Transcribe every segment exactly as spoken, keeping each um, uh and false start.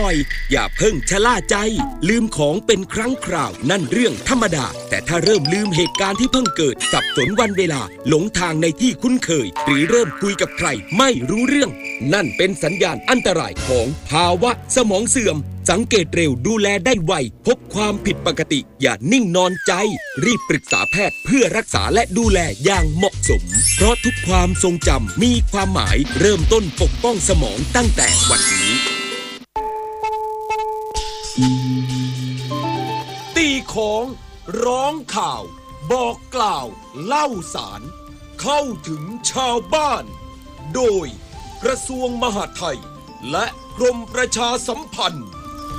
อย่าเพิ่งชะล่าใจลืมของเป็นครั้งคราวนั่นเรื่องธรรมดาแต่ถ้าเริ่มลืมเหตุการณ์ที่เพิ่งเกิดสับสนวันเวลาหลงทางในที่คุ้นเคยหรือเริ่มคุยกับใครไม่รู้เรื่องนั่นเป็นสัญญาณอันตรายของภาวะสมองเสื่อมสังเกตเร็วดูแลได้ไวพบความผิดปกติอย่านิ่งนอนใจรีบปรึกษาแพทย์เพื่อรักษาและดูแลอย่างเหมาะสมเพราะทุกความทรงจำมีความหมายเริ่มต้นปกป้องสมองตั้งแต่วันนี้ตีของร้องข่าวบอกกล่าวเล่าสารเข้าถึงชาวบ้านโดยกระทรวงมหาดไทยและกรมประชาสัมพันธ์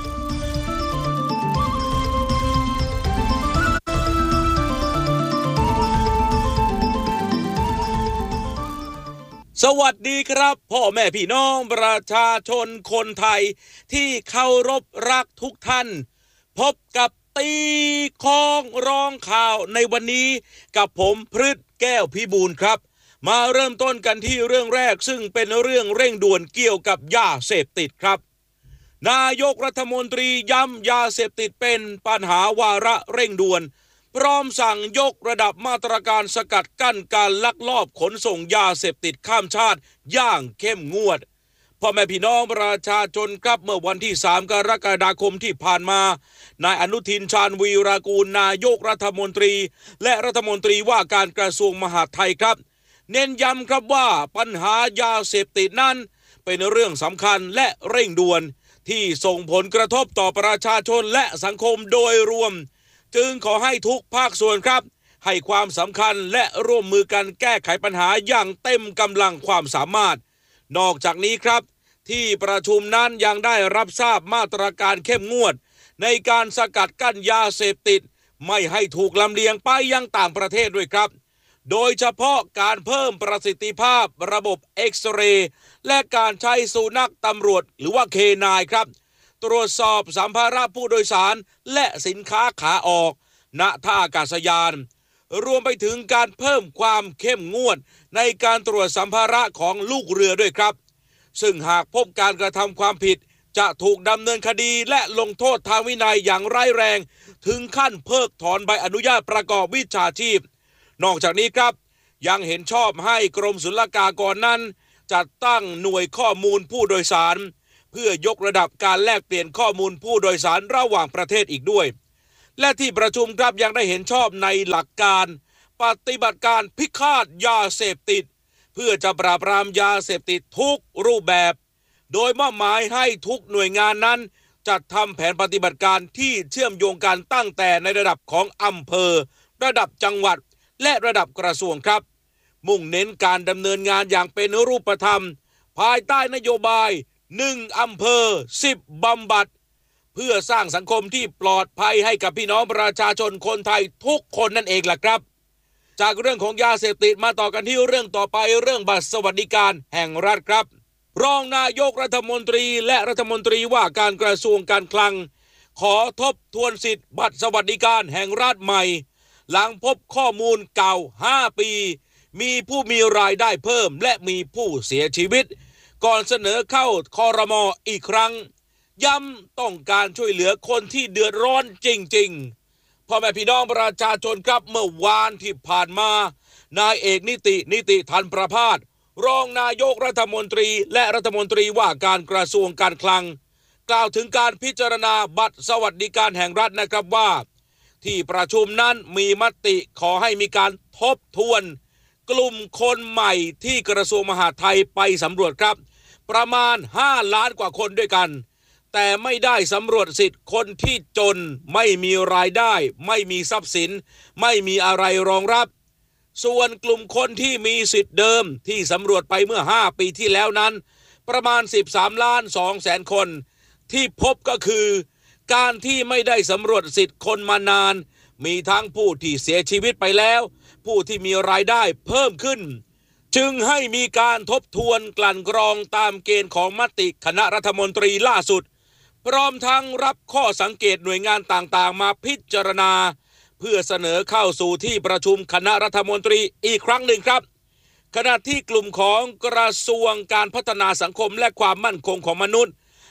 สวัสดีครับพ่อแม่พี่น้องประชาชนคนไทยที่เคารพรักทุกท่านพบกับตีของร้องข่าวในวันนี้กับผมพฤทธิ์แก้วพิบูลครับมาเริ่มต้นกันที่เรื่องแรกซึ่งเป็นเรื่องเร่งด่วนเกี่ยวกับยาเสพติดครับนายกรัฐมนตรีย้ำยาเสพติดเป็นปัญหาวาระเร่งด่วนพร้อมสั่งยกระดับมาตรการสกัดกั้นการลักลอบขนส่งยาเสพติดข้ามชาติอย่างเข้มงวดพ่อแม่พี่น้องประชาชนครับเมื่อวันที่สามกรกฎาคมที่ผ่านมานายอนุทินชาญวีรกูลนายกรัฐมนตรีและรัฐมนตรีว่าการกระทรวงมหาดไทยครับเน้นย้ำครับว่าปัญหายาเสพติดนั้นเป็นเรื่องสำคัญและเร่งด่วนที่ส่งผลกระทบต่อประชาชนและสังคมโดยรวมจึงขอให้ทุกภาคส่วนครับให้ความสำคัญและร่วมมือกันแก้ไขปัญหาอย่างเต็มกำลังความสามารถนอกจากนี้ครับที่ประชุมนั้นยังได้รับทราบมาตรการเข้มงวดในการสกัดกั้นยาเสพติดไม่ให้ถูกลำเลียงไปยังต่างประเทศด้วยครับโดยเฉพาะการเพิ่มประสิทธิภาพระบบเอ็กซเรย์และการใช้สุนัขตำรวจหรือว่าเคนายครับตรวจสอบสัมภาระผู้โดยสารและสินค้าขาออกณท่าอากาศยานรวมไปถึงการเพิ่มความเข้มงวดในการตรวจสัมภาระของลูกเรือด้วยครับซึ่งหากพบการกระทำความผิดจะถูกดำเนินคดีและลงโทษทางวินัยอย่างร้ายแรงถึงขั้นเพิกถอนใบอนุญาตประกอบวิชาชีพนอกจากนี้ครับยังเห็นชอบให้กรมศุลกากรนั้นจัดตั้งหน่วยข้อมูลผู้โดยสารเพื่อยกระดับการแลกเปลี่ยนข้อมูลผู้โดยสารระหว่างประเทศอีกด้วยและที่ประชุมครับยังได้เห็นชอบในหลักการปฏิบัติการพิฆาตยาเสพติดเพื่อจะปราบปรามยาเสพติดทุกรูปแบบโดยมอบหมายให้ทุกหน่วยงานนั้นจัดทำแผนปฏิบัติการที่เชื่อมโยงกันตั้งแต่ในระดับของอำเภอระดับจังหวัดและระดับกระทรวงครับมุ่งเน้นการดำเนินงานอย่างเป็นรูปธรรมภายใต้นโยบายหนึ่งอำเภอสิบบำบัดเพื่อสร้างสังคมที่ปลอดภัยให้กับพี่น้องประชาชนคนไทยทุกคนนั่นเองล่ะครับจากเรื่องของยาเสพติดมาต่อกันที่เรื่องต่อไปเรื่องบัตรสวัสดิการแห่งรัฐครับรองนายกรัฐมนตรีและรัฐมนตรีว่าการกระทรวงการคลังขอทบทวนสิทธิ์บัตรสวัสดิการแห่งรัฐใหม่หลังพบข้อมูลเก่าห้าปีมีผู้มีรายได้เพิ่มและมีผู้เสียชีวิตก่อนเสนอเข้าครม.อีกครั้งย้ำต้องการช่วยเหลือคนที่เดือดร้อนจริงๆพ่อแม่พี่น้องประชาชนครับเมื่อวานที่ผ่านมานายเอกนิตินิติธันประภาสรองนายกรัฐมนตรีและรัฐมนตรีว่าการกระทรวงการคลังกล่าวถึงการพิจารณาบัตรสวัสดิการแห่งรัฐนะครับว่าที่ประชุมนั้นมีมติขอให้มีการทบทวนกลุ่มคนใหม่ที่กระทรวงมหาดไทยไปสำรวจครับประมาณห้าล้านกว่าคนด้วยกันแต่ไม่ได้สำรวจสิทธิ์คนที่จนไม่มีรายได้ไม่มีทรัพย์สินไม่มีอะไรรองรับส่วนกลุ่มคนที่มีสิทธิ์เดิมที่สำรวจไปเมื่อห้าปีที่แล้วนั้นประมาณสิบสามล้านสองแสนคนที่พบก็คือการที่ไม่ได้สำรวจสิทธิ์คนมานานมีทั้งผู้ที่เสียชีวิตไปแล้วผู้ที่มีรายได้เพิ่มขึ้นจึงให้มีการทบทวนกลั่นกรองตามเกณฑ์ของมติคณะรัฐมนตรีล่าสุดพร้อมทั้งรับข้อสังเกตหน่วยงานต่างๆมาพิจารณาเพื่อเสนอเข้าสู่ที่ประชุมคณะรัฐมนตรีอีกครั้งหนึ่งครับขณะที่กลุ่มของกระทรวงการพัฒนาสังคมและความมั่นคงของมนุษย์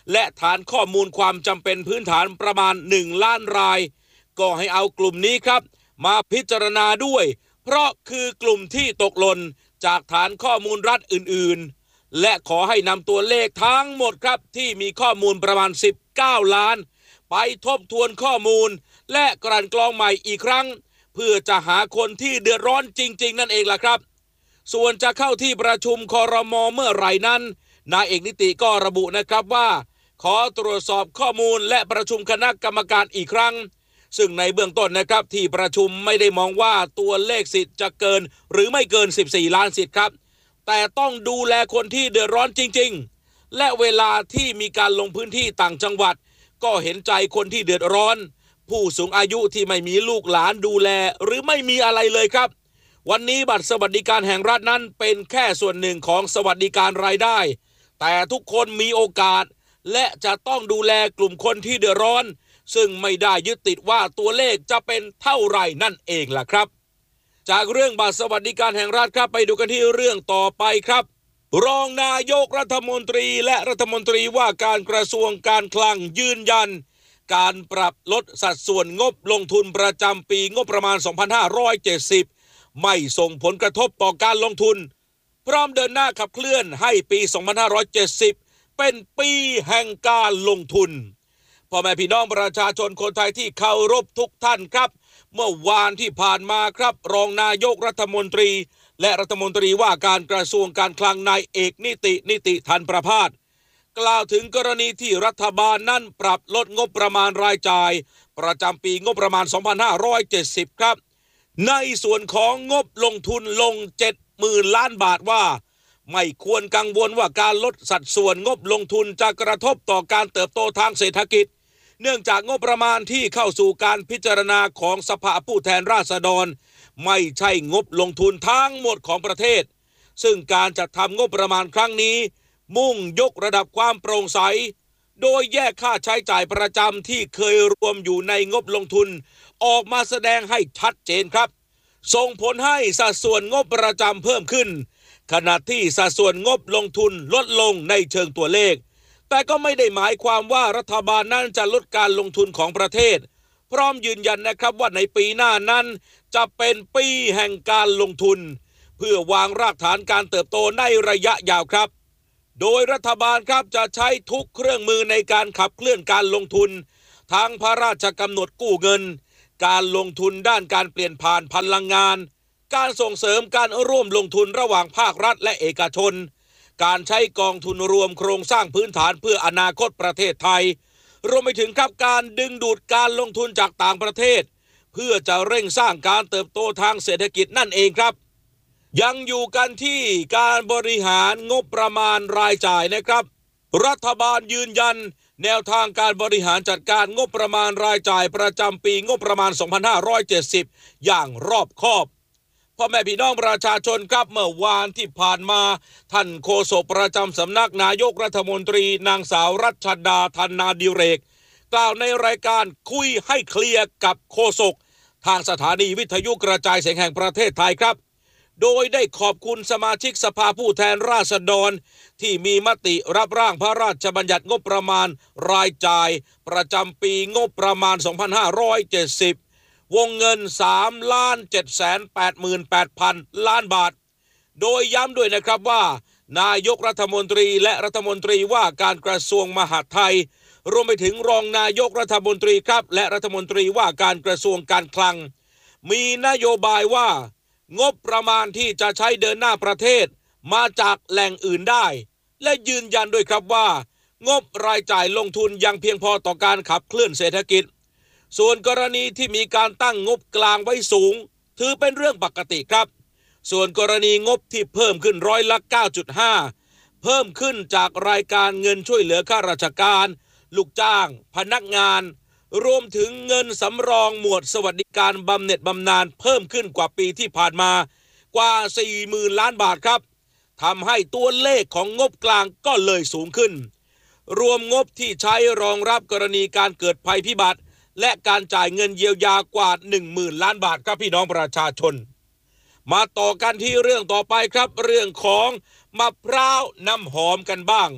และฐานข้อมูลความจำเป็นพื้นฐานประมาณหนึ่งล้านรายก็ให้เอากลุ่มนี้ครับมาพิจารณาด้วยเพราะคือกลุ่มที่ตกหล่นจากฐานข้อมูลรัฐอื่นๆและขอให้นำตัวเลขทั้งหมดครับที่มีข้อมูลประมาณสิบเก้าล้านไปทบทวนข้อมูลและกลั่นกรองใหม่อีกครั้งเพื่อจะหาคนที่เดือดร้อนจริงๆนั่นเองล่ะครับส่วนจะเข้าที่ประชุมครม.เมื่อไหร่นั้นนายเอกนิติก็ระบุนะครับว่าขอตรวจสอบข้อมูลและประชุมคณะกรรมการอีกครั้งซึ่งในเบื้องต้นนะครับที่ประชุมไม่ได้มองว่าตัวเลขสิทธิ์จะเกินหรือไม่เกินสิบสี่ล้านสิทธิ์ครับแต่ต้องดูแลคนที่เดือดร้อนจริงๆและเวลาที่มีการลงพื้นที่ต่างจังหวัดก็เห็นใจคนที่เดือดร้อนผู้สูงอายุที่ไม่มีลูกหลานดูแลหรือไม่มีอะไรเลยครับวันนี้บัตรสวัสดิการแห่งรัฐนั้นเป็นแค่ส่วนหนึ่งของสวัสดิการรายได้แต่ทุกคนมีโอกาสและจะต้องดูแลกลุ่มคนที่เดือดร้อนซึ่งไม่ได้ยึดติดว่าตัวเลขจะเป็นเท่าไหร่นั่นเองล่ะครับจากเรื่องบัตรสวัสดิการแห่งรัฐครับไปดูกันที่เรื่องต่อไปครับรองนายกรัฐมนตรีและรัฐมนตรีว่าการกระทรวงการคลังยืนยันการปรับลดสัดส่วนงบลงทุนประจำปีงบประมาณสองพันห้าร้อยเจ็ดสิบไม่ส่งผลกระทบต่อการลงทุนพร้อมเดินหน้าขับเคลื่อนให้ปีสองพันห้าร้อยเจ็ดสิบเป็นปีแห่งการลงทุนพ่อแม่พี่น้องประชาชนคนไทยที่เคารพทุกท่านครับเมื่อวานที่ผ่านมาครับรองนายกรัฐมนตรีและรัฐมนตรีว่าการกระทรวงการคลังนายเอกนิตินิติธันประภาสกล่าวถึงกรณีที่รัฐบาลนั้นปรับลดงบประมาณรายจ่ายประจำปีงบประมาณสองพันห้าร้อยเจ็ดสิบครับในส่วนของงบลงทุนลง เจ็ดหมื่น ล้านบาทว่าไม่ควรกังวลว่าการลดสัดส่วนงบลงทุนจะกระทบต่อการเติบโตทางเศรษฐกิจเนื่องจากงบประมาณที่เข้าสู่การพิจารณาของสภาผู้แทนราษฎรไม่ใช่งบลงทุนทั้งหมดของประเทศซึ่งการจัดทำงบประมาณครั้งนี้มุ่งยกระดับความโปร่งใสโดยแยกค่าใช้จ่ายประจำที่เคยรวมอยู่ในงบลงทุนออกมาแสดงให้ชัดเจนครับส่งผลให้สัดส่วนงบประจำเพิ่มขึ้นขณะที่สัดส่วนงบลงทุนลดลงในเชิงตัวเลขแต่ก็ไม่ได้หมายความว่ารัฐบาลนั้นจะลดการลงทุนของประเทศพร้อมยืนยันนะครับว่าในปีหน้านั้นจะเป็นปีแห่งการลงทุนเพื่อวางรากฐานการเติบโตในระยะยาวครับโดยรัฐบาลครับจะใช้ทุกเครื่องมือในการขับเคลื่อนการลงทุนทั้งพระราชกำหนดกู้เงินการลงทุนด้านการเปลี่ยนผ่านพลังงานการส่งเสริมการร่วมลงทุนระหว่างภาครัฐและเอกชนการใช้กองทุนรวมโครงสร้างพื้นฐานเพื่ออนาคตประเทศไทยรวมไปถึงครับการดึงดูดการลงทุนจากต่างประเทศเพื่อจะเร่งสร้างการเติบโตทางเศรษฐกิจนั่นเองครับยังอยู่กันที่การบริหารงบประมาณรายจ่ายนะครับรัฐบาลยืนยันแนวทางการบริหารจัดการงบประมาณรายจ่ายประจำปีงบประมาณสองพันห้าร้อยเจ็ดสิบอย่างรอบคอบพ่อแม่พี่น้องประชาชนครับเมื่อวานที่ผ่านมาท่านโฆษกประจำสำนักนายกรัฐมนตรีนางสาวรัชดาธนาดิเรกกล่าวในรายการคุยให้เคลียร์กับโฆษกทางสถานีวิทยุกระจายเสียงแห่งประเทศไทยครับโดยได้ขอบคุณสมาชิกสภาผู้แทนราษฎรที่มีมติรับร่างพระราชบัญญัติงบประมาณรายจ่ายประจำปีงบประมาณสองพันห้าร้อยเจ็ดสิบวงเงิน สามล้านเจ็ดแสนแปดหมื่นแปดพัน ล้านบาทโดยย้ำด้วยนะครับว่านายกรัฐมนตรีและรัฐมนตรีว่าการกระทรวงมหาดไทยรวมไปถึงรองนายกรัฐมนตรีครับและรัฐมนตรีว่าการกระทรวงการคลังมีนโยบายว่างบประมาณที่จะใช้เดินหน้าประเทศมาจากแหล่งอื่นได้และยืนยันด้วยครับว่างบรายจ่ายลงทุนยังเพียงพอต่อการขับเคลื่อนเศรษฐกิจส่วนกรณีที่มีการตั้งงบกลางไว้สูงถือเป็นเรื่องปกติครับส่วนกรณีงบที่เพิ่มขึ้นร้อยละ เก้าจุดห้า เพิ่มขึ้นจากรายการเงินช่วยเหลือข้าราชการลูกจ้างพนักงานรวมถึงเงินสำรองหมวดสวัสดิการบำเหน็จบำนาญเพิ่มขึ้นกว่าปีที่ผ่านมากว่า สี่หมื่น ล้านบาทครับทำให้ตัวเลขของงบกลางก็เลยสูงขึ้นรวมงบที่ใช้รองรับกรณีการเกิดภัยพิบัติและการจ่ายเงินเยียวยากว่า หนึ่งหมื่น ล้านบาทครับพี่น้องประชาชนมาต่อกันที่เรื่องต่อไปครับเรื่องของมะพร้าวน้ำหอมกันบ้าง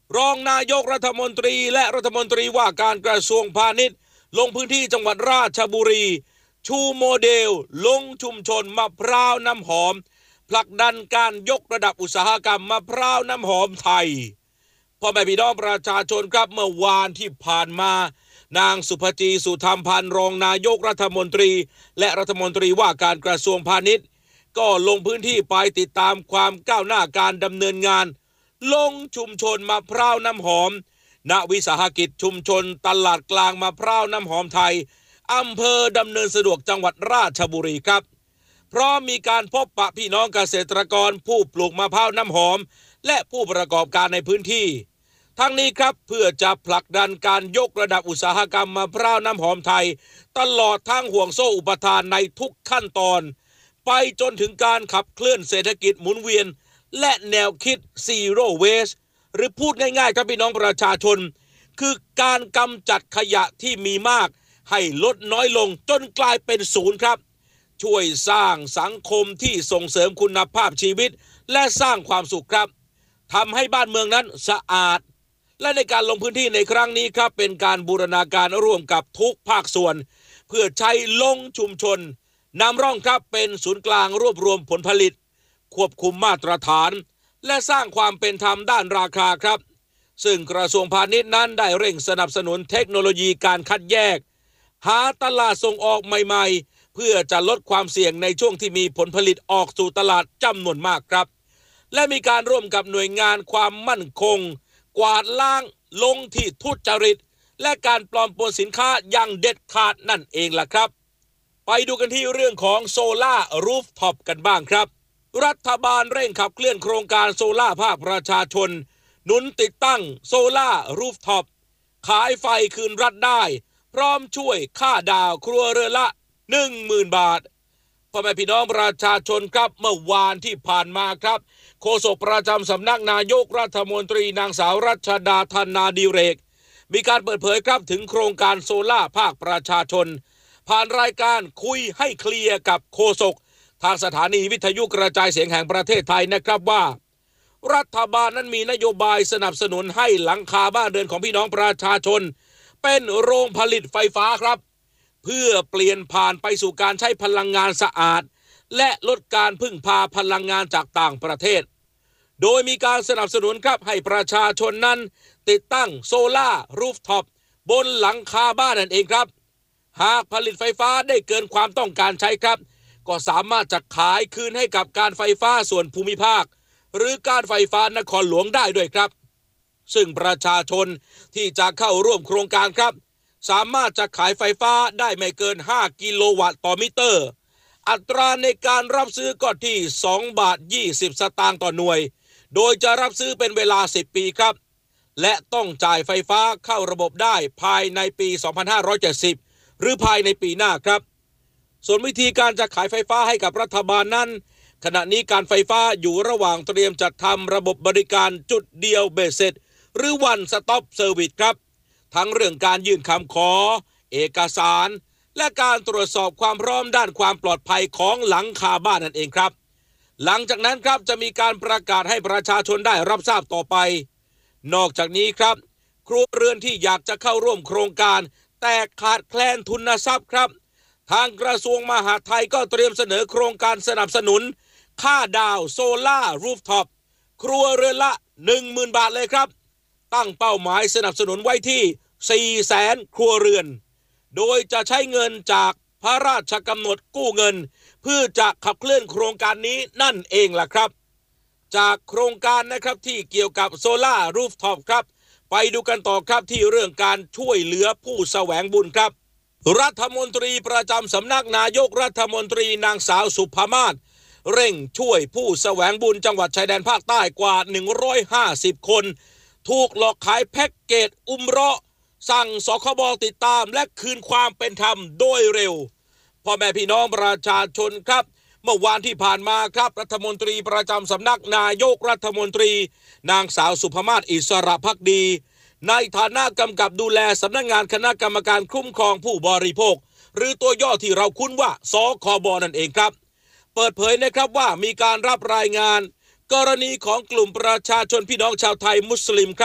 รองนายกรัฐมนตรีและรัฐมนตรีว่าการกระทรวงพาณิชย์ลงพื้นที่จังหวัดราชบุรีชูโมเดลลงชุมชนมะพร้าวน้ำหอมผลักดันการยกระดับอุตสาหกรรมมะพร้าวน้ำหอมไทยพ่อแม่พี่น้องประชาชนครับเมื่อวานที่ผ่านมานางสุภจีสุธรรมพันธ์รองนายกรัฐมนตรีและรัฐมนตรีว่าการกระทรวงพาณิชย์ก็ลงพื้นที่ไปติดตามความก้าวหน้าการดำเนินงานลงชุมชนมะพร้าวน้ำหอมณวิสาหกิจชุมชนตลาดกลางมะพร้าวน้ำหอมไทยอำเภอดำเนินสะดวกจังหวัดราชบุรีครับเพราะมีการพบปะพี่น้องเกษตรกรผู้ปลูกมะพร้าวน้ำหอมและผู้ประกอบการในพื้นที่ทั้งนี้ครับเพื่อจะผลักดันการยกระดับอุตสาหกรรมมะพร้าวน้ำหอมไทยตลอดทั้งห่วงโซ่อุปทานในทุกขั้นตอนไปจนถึงการขับเคลื่อนเศรษฐกิจหมุนเวียนและแนวคิด Zero Waste หรือพูดง่ายๆครับพี่น้องประชาชนคือการกำจัดขยะที่มีมากให้ลดน้อยลงจนกลายเป็นศูนย์ครับช่วยสร้างสังคมที่ส่งเสริมคุณภาพชีวิตและสร้างความสุขครับทำให้บ้านเมืองนั้นสะอาดและในการลงพื้นที่ในครั้งนี้ครับเป็นการบูรณาการร่วมกับทุกภาคส่วนเพื่อใช้ลงชุมชนนำร่องครับเป็นศูนย์กลางรวบรวมผลผลิตควบคุมมาตรฐานและสร้างความเป็นธรรมด้านราคาครับซึ่งกระทรวงพาณิชย์นั้นได้เร่งสนับสนุนเทคโนโลยีการคัดแยกหาตลาดส่งออกใหม่ๆเพื่อจะลดความเสี่ยงในช่วงที่มีผลผลิตออกสู่ตลาดจำนวนมากครับและมีการร่วมกับหน่วยงานความมั่นคงกวาดล้างลงที่ทุจริตและการปลอมปนสินค้าอย่างเด็ดขาดนั่นเองล่ะครับไปดูกันที่เรื่องของโซล่ารูฟท็อปกันบ้างครับรัฐบาลเร่งขับเคลื่อนโครงการโซล่าภาคประชาชนหนุนติดตั้งโซล่ารูฟท็อปขายไฟคืนรัฐได้พร้อมช่วยค่าดาวครัวเรือนละ หนึ่งหมื่น บาทพ่อแม่พี่น้องประชาชนครับเมื่อวานที่ผ่านมาครับโฆษกประจำสำนักนายกรัฐมนตรีนางสาวรัชดาธนาดิเรกมีการเปิดเผยครับถึงโครงการโซล่าภาคประชาชนผ่านรายการคุยให้เคลียร์กับโฆษกทางสถานีวิทยุกระจายเสียงแห่งประเทศไทยนะครับว่ารัฐบาลนั้นมีนโยบายสนับสนุนให้หลังคาบ้านเรือนของพี่น้องประชาชนเป็นโรงผลิตไฟฟ้าครับเพื่อเปลี่ยนผ่านไปสู่การใช้พลังงานสะอาดและลดการพึ่งพาพลังงานจากต่างประเทศโดยมีการสนับสนุนครับให้ประชาชนนั้นติดตั้งโซล่ารูฟท็อปบนหลังคาบ้านนั่นเองครับหากผลิตไฟฟ้าได้เกินความต้องการใช้ครับก็สามารถจะขายคืนให้กับการไฟฟ้าส่วนภูมิภาคหรือการไฟฟ้านครหลวงได้ด้วยครับซึ่งประชาชนที่จะเข้าร่วมโครงการครับสามารถจะขายไฟฟ้าได้ไม่เกินห้ากิโลวัตต์ต่อมิเตอร์อัตราในการรับซื้อก็ที่สองบาทยี่สิบสตางค์ต่อหน่วยโดยจะรับซื้อเป็นเวลาสิบปีครับและต้องจ่ายไฟฟ้าเข้าระบบได้ภายในปีสองพันห้าร้อยเจ็ดสิบหรือภายในปีหน้าครับส่วนวิธีการจะขายไฟฟ้าให้กับรัฐบาลนั้นขณะนี้การไฟฟ้าอยู่ระหว่างเตรียมจัดทำระบบบริการจุดเดียวเบ็ดเสร็จหรือ One Stop Service ครับทั้งเรื่องการยื่นคำขอเอกสารและการตรวจสอบความพร้อมด้านความปลอดภัยของหลังคาบ้านนั่นเองครับหลังจากนั้นครับจะมีการประกาศให้ประชาชนได้รับทราบต่อไปนอกจากนี้ครับครัวเรือนที่อยากจะเข้าร่วมโครงการแต่ขาดแคลนทุนทรัพย์ครับทางกระทรวงมหาดไทยก็เตรียมเสนอโครงการสนับสนุนค่าดาวโซล่ารูฟท็อปครัวเรือนละ หนึ่งหมื่น บาทเลยครับตั้งเป้าหมายสนับสนุนไว้ที่ สี่แสน ครัวเรือนโดยจะใช้เงินจากพระราชกำหนดกู้เงินเพื่อจะขับเคลื่อนโครงการนี้นั่นเองล่ะครับจากโครงการนะครับที่เกี่ยวกับโซล่ารูฟท็อปครับไปดูกันต่อครับที่เรื่องการช่วยเหลือผู้แสวงบุญครับรัฐมนตรีประจำสำนักนายกรัฐมนตรีนางสาวสุภามาศเร่งช่วยผู้แสวงบุญจังหวัดชายแดนภาคใต้กว่าหนึ่งร้อยห้าสิบคนถูกหลอกขายแพ็กเกจอุมเราะห์สั่งสคบติดตามและคืนความเป็นธรรมโดยเร็วพ่อแม่พี่น้องประชาชนครับเมื่อวานที่ผ่านมาครับรัฐมนตรีประจำสำนักนายกรัฐมนตรีนางสาวสุภามาศอิสระภักดีในฐานะกำกับดูแลสำนักงานคณะกรรมการคุ้มครองผู้บริโภคหรือตัวย่อที่เราคุ้นว่าสคบนั่นเองครับเปิดเผยนะครับว่ามีการรับรายงานกรณีของกลุ่มประชาชนพี่น้องชาวไทยมุสลิมครับ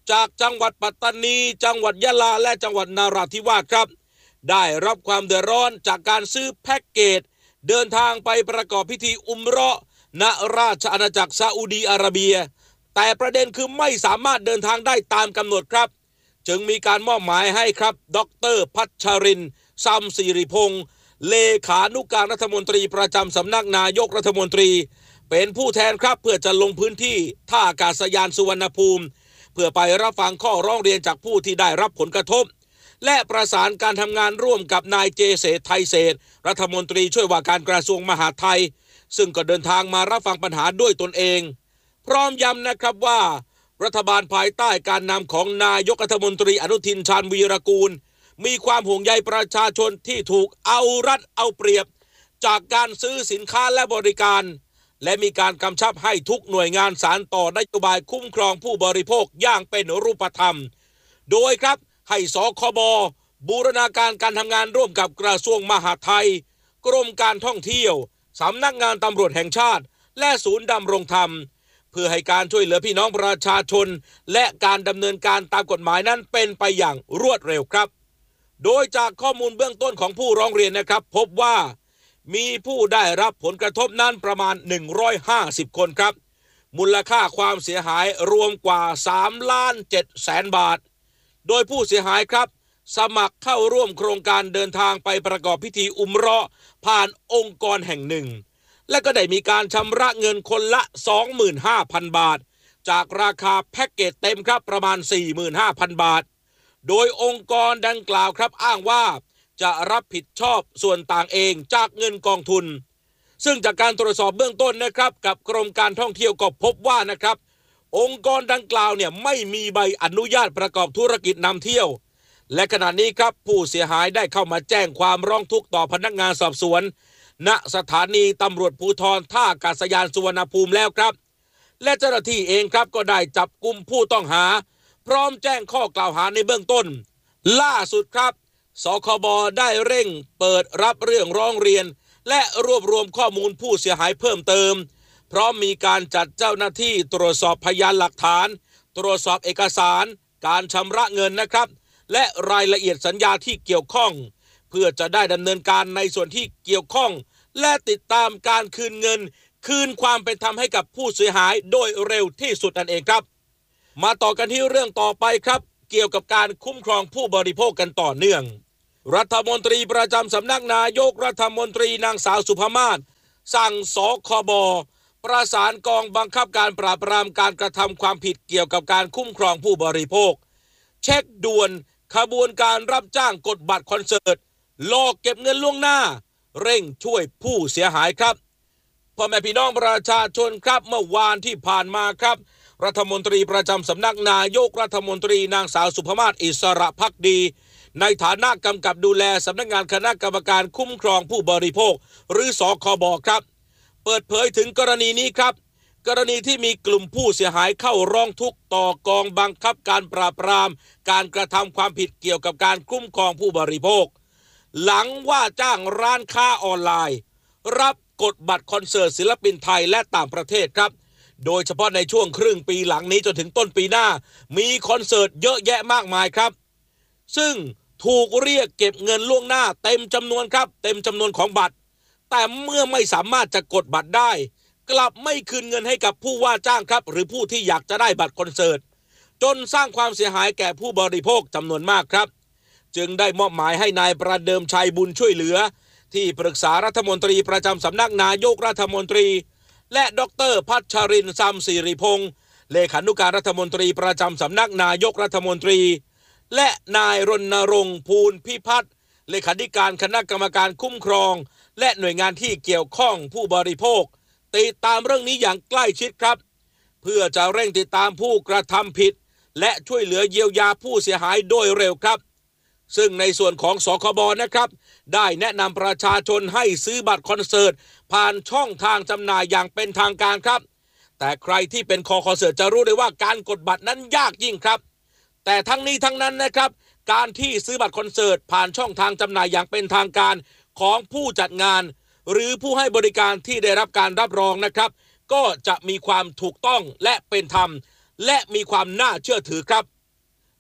จากจังหวัดปัตตานีจังหวัดยะลาและจังหวัดนราธิวาสครับได้รับความเดือดร้อนจากการซื้อแพ็กเกจเดินทางไปประกอบพิธีอุมเราะห์ณราชอาณาจักรซาอุดีอาระเบียแต่ประเด็นคือไม่สามารถเดินทางได้ตามกำหนดครับจึงมีการมอบหมายให้ครับดร.พัชรินทร์ซัมศิริพงษ์เลขานุการรัฐมนตรีประจำสำนักนายกรัฐมนตรีเป็นผู้แทนครับเพื่อจะลงพื้นที่ท่าอากาศยานสุวรรณภูมิเพื่อไปรับฟังข้อร้องเรียนจากผู้ที่ได้รับผลกระทบและประสานการทำงานร่วมกับนายเจเศรษฐ์ไทยเศรษฐ์รัฐมนตรีช่วยว่าการกระทรวงมหาดไทยซึ่งก็เดินทางมารับฟังปัญหาด้วยตนเองพร้อมย้ำนะครับว่ารัฐบาลภายใต้การนำของนายกรัฐมนตรีอนุทินชาญวีรกูลมีความห่วงใยประชาชนที่ถูกเอารัดเอาเปรียบจากการซื้อสินค้าและบริการและมีการกำชับให้ทุกหน่วยงานสานต่อนโยบายคุ้มครองผู้บริโภคอย่างเป็นรูปธรรมโดยครับให้สคบบูรณาการการทำงานร่วมกับกระทรวงมหาดไทยกรมการท่องเที่ยวสำนักงานตำรวจแห่งชาติและศูนย์ดำรงธรรมเพื่อให้การช่วยเหลือพี่น้องประชาชนและการดำเนินการตามกฎหมายนั้นเป็นไปอย่างรวดเร็วครับโดยจากข้อมูลเบื้องต้นของผู้ร้องเรียนนะครับพบว่ามีผู้ได้รับผลกระทบนั้นประมาณหนึ่งร้อยห้าสิบคนครับมูลค่าความเสียหายรวมกว่าสามล้านเจ็ดแสนบาทโดยผู้เสียหายครับสมัครเข้าร่วมโครงการเดินทางไปประกอบพิธีอุมเราะห์ผ่านองค์กรแห่งหนึ่งและก็ได้มีการชำระเงินคนละ สองหมื่นห้าพัน บาทจากราคาแพ็กเกจเต็มครับประมาณ สี่หมื่นห้าพัน บาทโดยองค์กรดังกล่าวครับอ้างว่าจะรับผิดชอบส่วนต่างเองจากเงินกองทุนซึ่งจากการตรวจสอบเบื้องต้นนะครับกับกรมการท่องเที่ยวก็พบว่านะครับองค์กรดังกล่าวเนี่ยไม่มีใบอนุญาตประกอบธุรกิจนำเที่ยวและขณะนี้ครับผู้เสียหายได้เข้ามาแจ้งความร้องทุกข์ต่อพนักงานสอบสวนณสถานีตำรวจภูธรท่าอากาศยานสุวรรณภูมิแล้วครับและเจ้าหน้าที่เองครับก็ได้จับกุมผู้ต้องหาพร้อมแจ้งข้อกล่าวหาในเบื้องต้นล่าสุดครับสคบได้เร่งเปิดรับเรื่องร้องเรียนและรวบรวมข้อมูลผู้เสียหายเพิ่มเติมพร้อมมีการจัดเจ้าหน้าที่ตรวจสอบพยานหลักฐานตรวจสอบเอกสารการชำระเงินนะครับและรายละเอียดสัญญาที่เกี่ยวข้องเพื่อจะได้ดำเนินการในส่วนที่เกี่ยวข้องและติดตามการคืนเงินคืนความเป็นธรรมให้กับผู้เสียหายโดยเร็วที่สุดนั่นเองครับมาต่อกันที่เรื่องต่อไปครับเกี่ยวกับการคุ้มครองผู้บริโภคกันต่อเนื่องรัฐมนตรีประจำสำนักนายกรัฐมนตรีนางสาวสุภามาศสั่งสคบประสานกองบังคับการปราบปรามการกระทำความผิดเกี่ยวกับการคุ้มครองผู้บริโภคเช็คด่วนขบวนการรับจ้างกดบัตรคอนเสิร์ตหลอกเก็บเงินล่วงหน้าเร่งช่วยผู้เสียหายครับพ่อแม่พี่น้องประชาชนครับเมื่อวานที่ผ่านมาครับรัฐมนตรีประจำสำนักนายกรัฐมนตรีนางสาวสุภามาศอิสระภักดีในฐานะกำกับดูแลสำนักงานคณะกรรมการคุ้มครองผู้บริโภคหรือสคบครับเปิดเผยถึงกรณีนี้ครับกรณีที่มีกลุ่มผู้เสียหายเข้าร้องทุกข์ต่อกองบังคับการปราบปรามการกระทำความผิดเกี่ยวกับการคุ้มครองผู้บริโภคหลังว่าจ้างร้านค้าออนไลน์รับกดบัตรคอนเสิร์ตศิลปินไทยและต่างประเทศครับโดยเฉพาะในช่วงครึ่งปีหลังนี้จนถึงต้นปีหน้ามีคอนเสิร์ตเยอะแยะมากมายครับซึ่งถูกเรียกเก็บเงินล่วงหน้าเต็มจำนวนครับเต็มจำนวนของบัตรแต่เมื่อไม่สามารถจะกดบัตรได้กลับไม่คืนเงินให้กับผู้ว่าจ้างครับหรือผู้ที่อยากจะได้บัตรคอนเสิร์ตจนสร้างความเสียหายแก่ผู้บริโภคจำนวนมากครับจึงได้มอบหมายให้นายประเดิมชัยบุญช่วยเหลือที่ปรึกษารัฐมนตรีประจำสำนักนายกรัฐมนตรีและดร.พัชรินทร์ซัมศิริพงษ์เลขานุการรัฐมนตรีประจำสำนักนายกรัฐมนตรีและนายรณรงค์ภูลพิพัฒน์เลขาธิการคณะกรรมการคุ้มครองและหน่วยงานที่เกี่ยวข้องผู้บริโภคติดตามเรื่องนี้อย่างใกล้ชิดครับเพื่อจะเร่งติดตามผู้กระทำผิดและช่วยเหลือเยียวยาผู้เสียหายโดยเร็วครับซึ่งในส่วนของสคบนะครับได้แนะนำประชาชนให้ซื้อบัตรคอนเสิร์ตผ่านช่องทางจำหน่ายอย่างเป็นทางการครับแต่ใครที่เป็นคอคอนเสิร์ตจะรู้เลยว่าการกดบัตรนั้นยากยิ่งครับแต่ทั้งนี้ทั้งนั้นนะครับการที่ซื้อบัตรคอนเสิร์ตผ่านช่องทางจำหน่ายอย่างเป็นทางการของผู้จัดงานหรือผู้ให้บริการที่ได้รับการรับรองนะครับก็จะมีความถูกต้องและเป็นธรรมและมีความน่าเชื่อถือครับ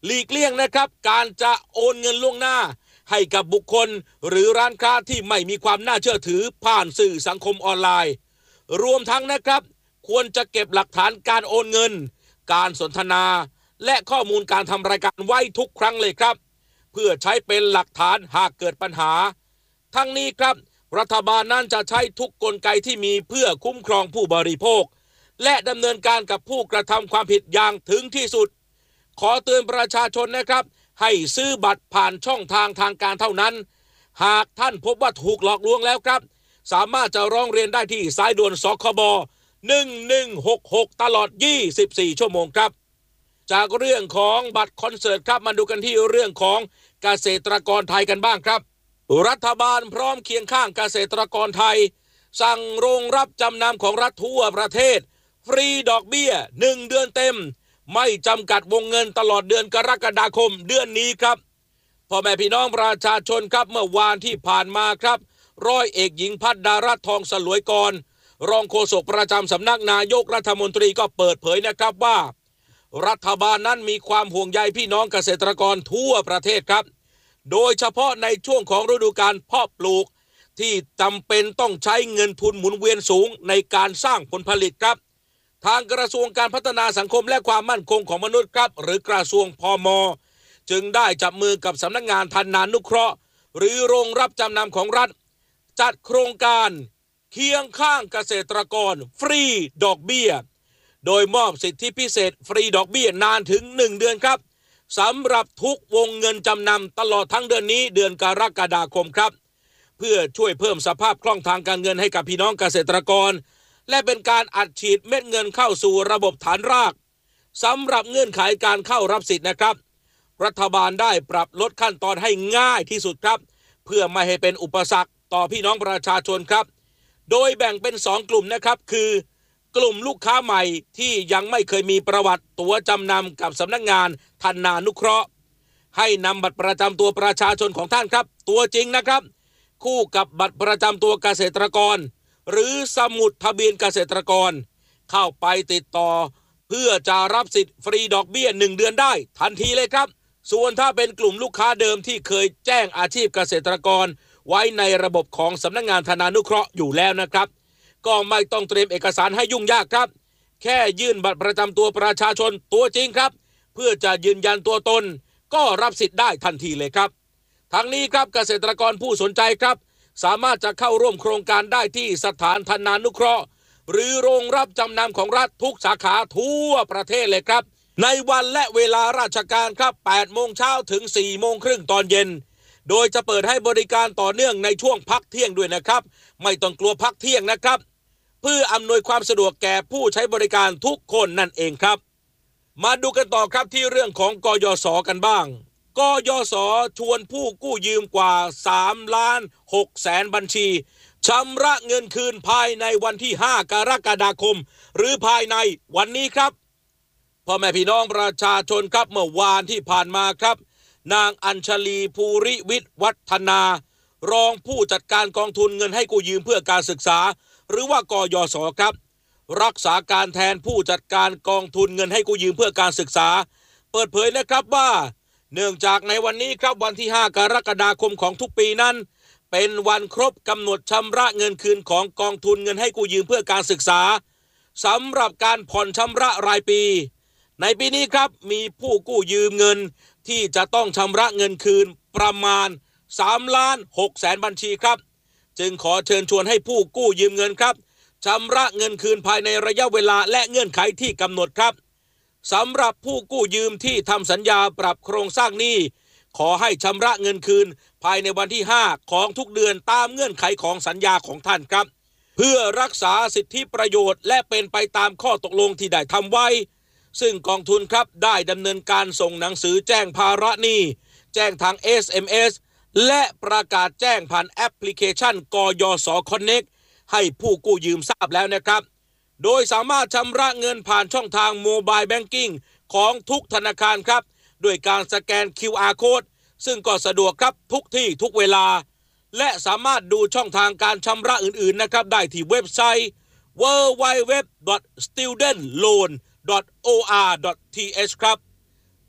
หลีกเลี่ยงนะครับการจะโอนเงินล่วงหน้าให้กับบุคคลหรือร้านค้าที่ไม่มีความน่าเชื่อถือผ่านสื่อสังคมออนไลน์รวมทั้งนะครับควรจะเก็บหลักฐานการโอนเงินการสนทนาและข้อมูลการทำรายการไว้ทุกครั้งเลยครับเพื่อใช้เป็นหลักฐานหากเกิดปัญหาทั้งนี้ครับรัฐบาลนั้นจะใช้ทุกกลไกที่มีเพื่อคุ้มครองผู้บริโภคและดำเนินการกับผู้กระทำความผิดอย่างถึงที่สุดขอเตือนประชาชนนะครับให้ซื้อบัตรผ่านช่องทางทางการเท่านั้นหากท่านพบว่าถูกหลอกลวงแล้วครับสามารถจะร้องเรียนได้ที่สายด่วนสคบหนึ่งหนึ่งหกหกตลอดยี่สิบสี่ชั่วโมงครับจากเรื่องของบัตรคอนเสิร์ตครับมาดูกันที่เรื่องของเกษตรกรไทยกันบ้างครับรัฐบาลพร้อมเคียงข้างเกษตรกรไทยสั่งโรงรับจำนำของรัฐทั่วประเทศฟรีดอกเบี้ยหนึ่งเดือนเต็มไม่จำกัดวงเงินตลอดเดือนกรกฎาคมเดือนนี้ครับพ่อแม่พี่น้องประชาชนครับเมื่อวานที่ผ่านมาครับร้อยเอกหญิงพัฒดารัตน์ทองสลวยกรรองโฆษกประจำสำนักนายกรัฐมนตรีก็เปิดเผยนะครับว่ารัฐบาลนั้นมีความห่วงใยพี่น้องเกษตรกรทั่วประเทศครับโดยเฉพาะในช่วงของฤดูกาลเพาะปลูกที่จำเป็นต้องใช้เงินทุนหมุนเวียนสูงในการสร้างผลผลิตครับทางกระทรวงการพัฒนาสังคมและความมั่นคงของมนุษย์ครับหรือกระทรวงพม.จึงได้จับมือกับสำนักงานธนานุเคราะห์หรือโรงรับจำนำของรัฐจัดโครงการเคียงข้างเกษตรกรฟรีดอกเบี้ยโดยมอบสิทธิพิเศษฟรีดอกเบี้ยนานถึงหนึ่งเดือนครับสำหรับทุกวงเงินจำนำตลอดทั้งเดือนนี้เดือนกรกฎาคมครับเพื่อช่วยเพิ่มสภาพคล่องทางการเงินให้กับพี่น้องเกษตรกรและเป็นการอัดฉีดเม็ดเงินเข้าสู่ระบบฐานรากสำหรับเงื่อนไขการเข้ารับสิทธิ์นะครับรัฐบาลได้ปรับลดขั้นตอนให้ง่ายที่สุดครับเพื่อไม่ให้เป็นอุปสรรคต่อพี่น้องประชาชนครับโดยแบ่งเป็นสองกลุ่มนะครับคือกลุ่มลูกค้าใหม่ที่ยังไม่เคยมีประวัติตั๋วจำนำกับสำนักงานธนานุเคราะห์ให้นำบัตรประจำตัวประชาชนของท่านครับตัวจริงนะครับคู่กับบัตรประจำตัวเกษตรกรหรือสมุดทะเบียนเกษตรกรเข้าไปติดต่อเพื่อจะรับสิทธิ์ฟรีดอกเบี้ยหนึ่งเดือนได้ทันทีเลยครับส่วนถ้าเป็นกลุ่มลูกค้าเดิมที่เคยแจ้งอาชีพเกษตรกรไว้ในระบบของสำนักงานธนานุเคราะห์อยู่แล้วนะครับก็ไม่ต้องเตรียมเอกสารให้ยุ่งยากครับแค่ยื่นบัตรประจำตัวประชาชนตัวจริงครับเพื่อจะยืนยันตัวตนก็รับสิทธิ์ได้ทันทีเลยครับทั้งนี้ครับเกษตรกรผู้สนใจครับสามารถจะเข้าร่วมโครงการได้ที่สถานธนานุเคราะห์หรือโรงรับจำนำของรัฐทุกสาขาทั่วประเทศเลยครับในวันและเวลาราชการครับแปดโมงเช้าถึงสี่โมงครึ่งตอนเย็นโดยจะเปิดให้บริการต่อเนื่องในช่วงพักเที่ยงด้วยนะครับไม่ต้องกลัวพักเที่ยงนะครับเพื่ออำนวยความสะดวกแก่ผู้ใช้บริการทุกคนนั่นเองครับมาดูกันต่อครับที่เรื่องของกยศ.กันบ้างกยศ.ชวนผู้กู้ยืมกว่าสามล้านหกแสนบัญชีชำระเงินคืนภายในวันที่ห้ากรกฎาคมหรือภายในวันนี้ครับพ่อแม่พี่น้องประชาชนครับเมื่อวานที่ผ่านมาครับนางอัญชลีภูริวิทย์วัฒนารองผู้จัดการกองทุนเงินให้กู้ยืมเพื่อการศึกษาหรือว่ากยศ.ครับรักษาการแทนผู้จัดการกองทุนเงินให้กู้ยืมเพื่อการศึกษาเปิดเผยนะครับว่าเนื่องจากในวันนี้ครับวันที่ห้ากรกฎาคมของทุกปีนั้นเป็นวันครบกำหนดชำระเงินคืนของกองทุนเงินให้กู้ยืมเพื่อการศึกษาสำหรับการผ่อนชำระรายปีในปีนี้ครับมีผู้กู้ยืมเงินที่จะต้องชำระเงินคืนประมาณสามล้านหกแสนบัญชีครับจึงขอเชิญชวนให้ผู้กู้ยืมเงินครับชำระเงินคืนภายในระยะเวลาและเงื่อนไขที่กำหนดครับสำหรับผู้กู้ยืมที่ทำสัญญาปรับโครงสร้างหนี้ขอให้ชำระเงินคืนภายในวันที่ห้าของทุกเดือนตามเงื่อนไขของสัญญาของท่านครับเพื่อรักษาสิทธิประโยชน์และเป็นไปตามข้อตกลงที่ได้ทำไว้ซึ่งกองทุนครับได้ดำเนินการส่งหนังสือแจ้งภาระหนี้แจ้งทาง เอส เอ็ม เอส และประกาศแจ้งผ่านแอปพลิเคชันกยศ Connect ให้ผู้กู้ยืมทราบแล้วนะครับโดยสามารถชำระเงินผ่านช่องทางโมบายแบงกิ้งของทุกธนาคารครับด้วยการสแกน คิว อาร์ Code ซึ่งก็สะดวกครับทุกที่ทุกเวลาและสามารถดูช่องทางการชำระอื่นๆนะครับได้ที่เว็บไซต์ ดับเบิลยู ดับเบิลยู ดับเบิลยู ดอท สตูเดนต์ โลน ดอท โอ อาร์ ดอท ที เอช ครับ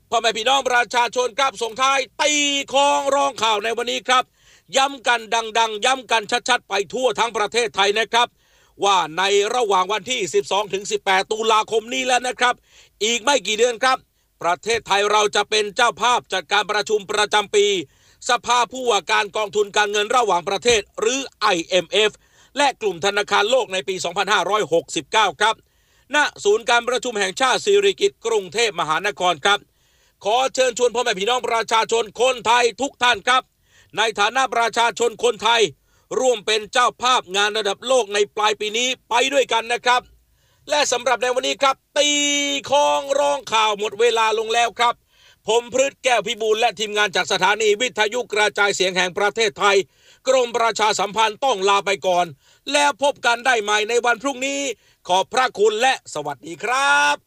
พ่อแม่พี่น้องประชาชนครับส่งท้ายตีคล้องร้องข่าวในวันนี้ครับย้ำกันดังๆย้ำกันชัดๆไปทั่วทั้งประเทศไทยนะครับว่าในระหว่างวันที่สิบสองถึงสิบแปดตุลาคมนี้แล้วนะครับอีกไม่กี่เดือนครับประเทศไทยเราจะเป็นเจ้าภาพจัดการประชุมประจำปีสภาผู้ว่าการกองทุนการเงินระหว่างประเทศหรือ ไอ เอ็ม เอฟ และกลุ่มธนาคารโลกในปีสองพันห้าร้อยหกสิบเก้าครับณศูนย์การประชุมแห่งชาติสิริกิติ์กรุงเทพมหานครครับขอเชิญชวนพ่อแม่พี่น้องประชาชนคนไทยทุกท่านครับในฐานะประชาชนคนไทยร่วมเป็นเจ้าภาพงานระดับโลกในปลายปีนี้ไปด้วยกันนะครับและสำหรับในวันนี้ครับตีคล้องร้องข่าวหมดเวลาลงแล้วครับผมพฤทธิ์แก้วพิบูลและทีมงานจากสถานีวิทยุกระจายเสียงแห่งประเทศไทยกรมประชาสัมพันธ์ต้องลาไปก่อนแล้วพบกันได้ใหม่ในวันพรุ่งนี้ขอบพระคุณและสวัสดีครับ